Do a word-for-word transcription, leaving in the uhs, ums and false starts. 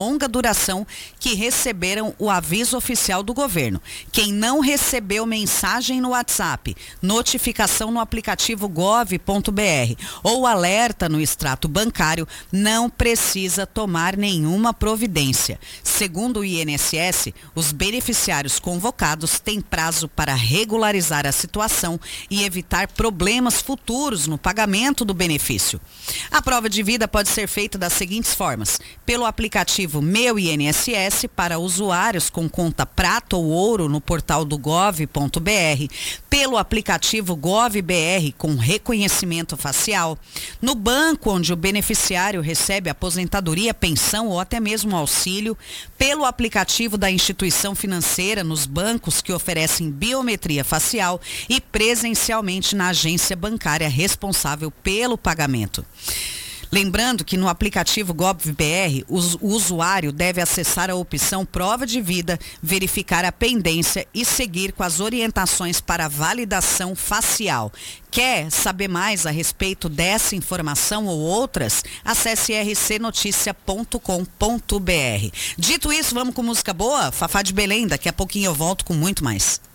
longa duração que receberam o aviso oficial do governo. Quem não recebeu mensagem no WhatsApp, notificação no aplicativo gov ponto br ou alerta no extrato bancário, não precisa tomar nenhuma providência. Segundo o I N S S, os beneficiários convocados têm prazo para regularizar a situação e evitar problemas futuros no pagamento do benefício. A prova de vida pode ser feita das seguintes formas: pelo aplicativo Meu I N S S para usuários com conta prata ou ouro no portal do gov ponto br, pelo aplicativo GovBR com reconhecimento facial, no banco onde o beneficiário recebe aposentadoria, pensão ou até mesmo auxílio, pelo aplicativo da instituição financeira nos bancos que oferecem biometria facial e presencialmente na agência bancária responsável pelo pagamento. Lembrando que no aplicativo GovBR, o usuário deve acessar a opção Prova de Vida, verificar a pendência e seguir com as orientações para validação facial. Quer saber mais a respeito dessa informação ou outras? Acesse r c noticia ponto com ponto br. Dito isso, vamos com música boa? Fafá de Belém, daqui a pouquinho eu volto com muito mais.